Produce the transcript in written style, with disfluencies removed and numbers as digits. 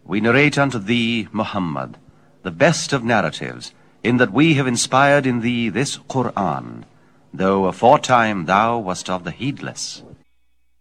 We narrate unto thee, Muhammad, the best of narratives, in that we have inspired in thee this Qur'an, though aforetime thou wast of the heedless.